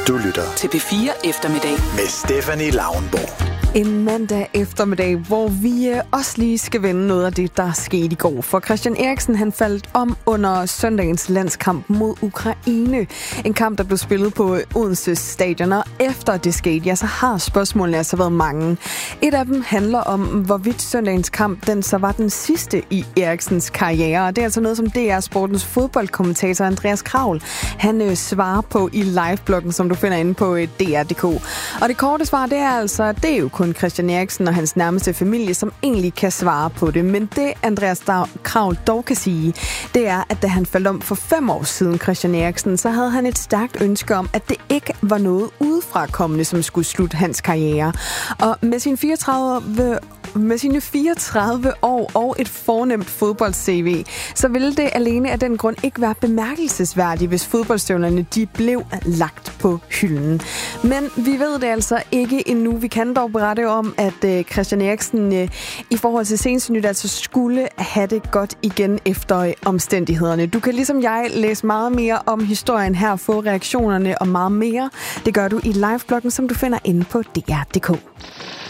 Du lytter til P4 Eftermiddag med Stephanie Lauenborg. En mandag eftermiddag, hvor vi også lige skal vende noget af det, der skete i går. For Christian Eriksen, han faldt om under søndagens landskamp mod Ukraine. En kamp, der blev spillet på Odense Stadion, og efter det skete, ja, så har spørgsmålene altså været mange. Et af dem handler om, hvorvidt søndagens kamp, den så var den sidste i Eriksens karriere. Og det er altså noget, som DR Sportens fodboldkommentator Andreas Kraul, han svarer på i livebloggen, som du finder inde på DR.dk. Og det korte svar, det er altså, det er jo kun Christian Eriksen og hans nærmeste familie, som egentlig kan svare på det. Men det Andreas Kraul dog kan sige, det er, at da han faldt om for 5 år siden, Christian Eriksen, så havde han et stærkt ønske om, at det ikke var noget udefrakommende, som skulle slutte hans karriere. Og med sine 34 år og et fornemt fodbold-CV, så ville det alene af den grund ikke være bemærkelsesværdigt, hvis fodboldstøvlerne de blev lagt på hylden. Men vi ved det altså ikke endnu. Vi kan dog berette om, at Christian Eriksen i forhold til seneste nyt altså skulle have det godt igen efter omstændighederne. Du kan ligesom jeg læse meget mere om historien her, få reaktionerne og meget mere. Det gør du i livebloggen, som du finder inde på DR.dk.